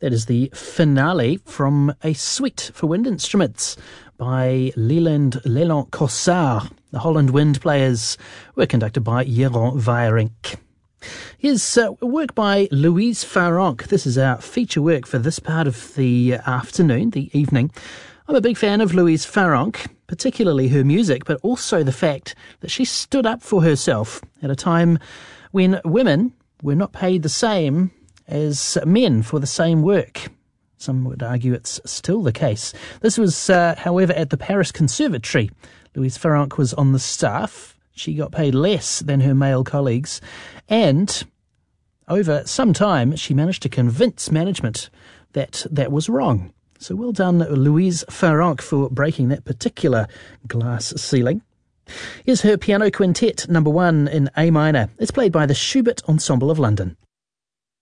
That is the finale from a suite for wind instruments by Leland Leland-Cossart. The Holland Wind players were conducted by Jeroen Weyrink. Here's work by Louise Farrenc. This is our feature work for this part of the afternoon, the evening. I'm a big fan of Louise Farrenc, particularly her music, but also the fact that she stood up for herself at a time when women were not paid the same as men for the same work. Some would argue it's still the case. This was, however, at the Paris Conservatory. Louise Farrenc was on the staff. She got paid less than her male colleagues, and over some time she managed to convince management that that was wrong. So well done, Louise Farrenc, for breaking that particular glass ceiling. Here's her piano quintet, number 1 in A minor. It's played by the Schubert Ensemble of London.